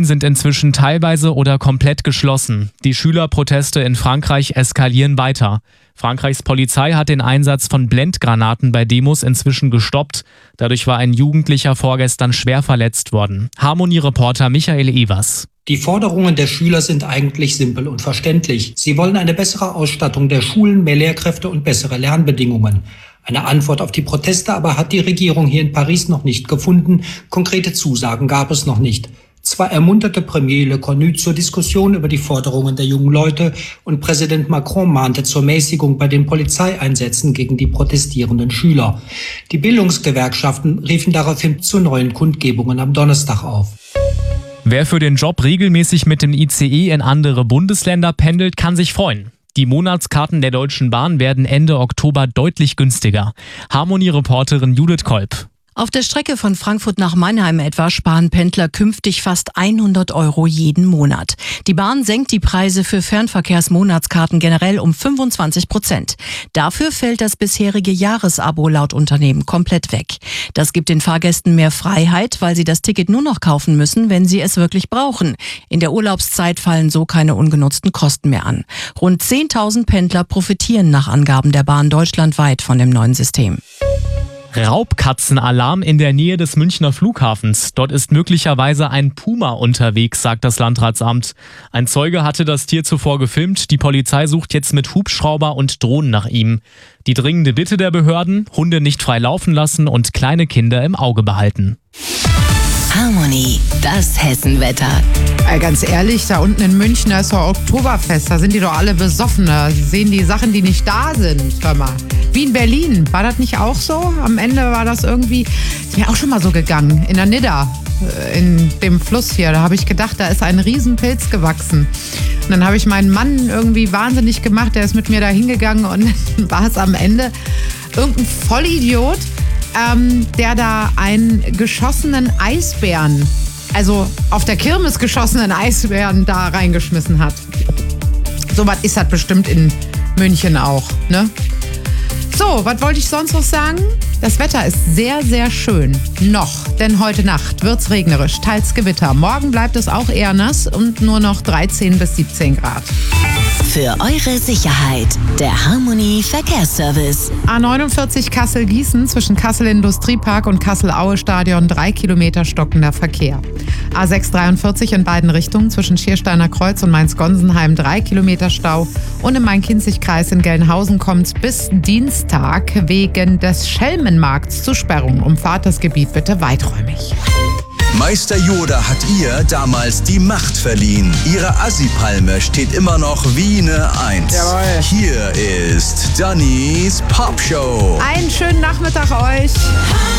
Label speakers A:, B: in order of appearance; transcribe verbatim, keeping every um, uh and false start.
A: Schulen sind inzwischen teilweise oder komplett geschlossen. Die Schülerproteste in Frankreich eskalieren weiter. Frankreichs Polizei hat den Einsatz von Blendgranaten bei Demos inzwischen gestoppt. Dadurch war ein Jugendlicher vorgestern schwer verletzt worden. Harmonie-Reporter Michael Evers.
B: Die Forderungen der Schüler sind eigentlich simpel und verständlich. Sie wollen eine bessere Ausstattung der Schulen, mehr Lehrkräfte und bessere Lernbedingungen. Eine Antwort auf die Proteste aber hat die Regierung hier in Paris noch nicht gefunden. Konkrete Zusagen gab es noch nicht. Zwar ermunterte Premier Le Cornu zur Diskussion über die Forderungen der jungen Leute und Präsident Macron mahnte zur Mäßigung bei den Polizeieinsätzen gegen die protestierenden Schüler. Die Bildungsgewerkschaften riefen daraufhin zu neuen Kundgebungen am Donnerstag auf.
A: Wer für den Job regelmäßig mit dem I C E in andere Bundesländer pendelt, kann sich freuen. Die Monatskarten der Deutschen Bahn werden Ende Oktober deutlich günstiger. Harmonie-Reporterin Judith Kolb.
C: Auf der Strecke von Frankfurt nach Mannheim etwa sparen Pendler künftig fast hundert Euro jeden Monat. Die Bahn senkt die Preise für Fernverkehrsmonatskarten generell um fünfundzwanzig Prozent. Dafür fällt das bisherige Jahresabo laut Unternehmen komplett weg. Das gibt den Fahrgästen mehr Freiheit, weil sie das Ticket nur noch kaufen müssen, wenn sie es wirklich brauchen. In der Urlaubszeit fallen so keine ungenutzten Kosten mehr an. Rund zehntausend Pendler profitieren nach Angaben der Bahn deutschlandweit von dem neuen System.
A: Raubkatzenalarm in der Nähe des Münchner Flughafens. Dort ist möglicherweise ein Puma unterwegs, sagt das Landratsamt. Ein Zeuge hatte das Tier zuvor gefilmt. Die Polizei sucht jetzt mit Hubschrauber und Drohnen nach ihm. Die dringende Bitte der Behörden: Hunde nicht frei laufen lassen und kleine Kinder im Auge behalten.
D: Harmonie, das Hessenwetter.
E: Ey, ganz ehrlich, da unten in München, da ist doch Oktoberfest, da sind die doch alle besoffen, da sehen die Sachen, die nicht da sind. Hör mal. Wie in Berlin, war das nicht auch so? Am Ende war das irgendwie, ist mir auch schon mal so gegangen, in der Nidda, in dem Fluss hier. Da habe ich gedacht, da ist ein Riesenpilz gewachsen. Und dann habe ich meinen Mann irgendwie wahnsinnig gemacht, der ist mit mir da hingegangen und dann war es am Ende irgendein Vollidiot, ähm, der da einen geschossenen Eisbären, also auf der Kirmes geschossenen Eisbären da reingeschmissen hat. So was ist das bestimmt in München auch, ne? So, was wollte ich sonst noch sagen? Das Wetter ist sehr, sehr schön. Noch, denn heute Nacht wird's regnerisch, teils Gewitter. Morgen bleibt es auch eher nass und nur noch dreizehn bis siebzehn Grad.
D: Für eure Sicherheit, der Harmonie Verkehrsservice.
E: A neunundvierzig Kassel-Gießen zwischen Kassel Industriepark und Kassel-Aue-Stadion drei Kilometer stockender Verkehr. A sechs dreiundvierzig in beiden Richtungen zwischen Schiersteiner Kreuz und Mainz-Gonsenheim drei Kilometer Stau. Und im Main-Kinzig-Kreis in Gelnhausen kommt es bis Dienstag wegen des Schelmenmarkts zu Sperrungen. Umfahrt das Gebiet bitte weiträumig.
F: Meister Yoda hat ihr damals die Macht verliehen. Ihre Assi-Palme steht immer noch wie eine Eins.
E: Jawohl.
F: Hier ist Dannys Popshow.
E: Einen schönen Nachmittag euch.